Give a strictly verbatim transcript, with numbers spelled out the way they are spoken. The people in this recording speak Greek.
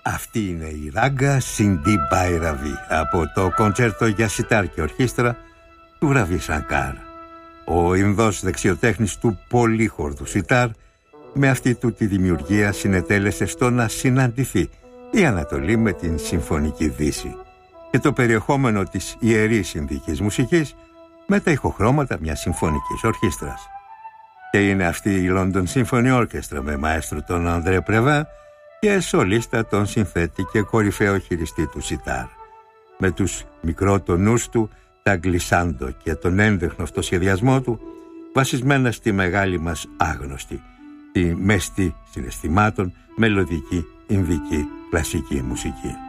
Αυτή είναι η ράγκα Σιντί Μπαϊραβή από το κοντσέρτο για σιτάρ και ορχήστρα του Ραβί Σανκάρ. Ο Ινδός δεξιοτέχνης του πολύχορδου σιτάρ με αυτή του τη δημιουργία συνετέλεσε στο να συναντηθεί η Ανατολή με την Συμφωνική Δύση και το περιεχόμενο της ιερής Ινδικής μουσικής με τα ηχοχρώματα μιας συμφωνικής ορχήστρας. Και είναι αυτή η London Symphony Orchestra με μαέστρο τον Ανδρέ Πρεβά και σολίστα τον συνθέτη και κορυφαίο χειριστή του σιτάρ. Με τους μικρότονους του, τα γκλισάντο και τον ένδειχνο στο σχεδιασμό του, βασισμένα στη μεγάλη μας άγνωστη, τη μεστή συναισθημάτων, μελωδική, ινδική, κλασική μουσική.